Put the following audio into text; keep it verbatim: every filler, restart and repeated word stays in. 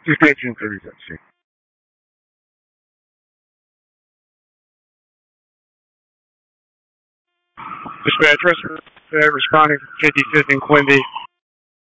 Suspension for reception. Dispatch, uh, responding fifty-fifth and Quimby.